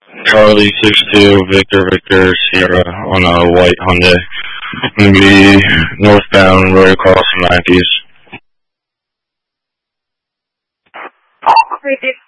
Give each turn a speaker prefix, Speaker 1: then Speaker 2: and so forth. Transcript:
Speaker 1: Charlie 62 Victor Sierra on a white Hyundai. Gonna be northbound right across from 90s.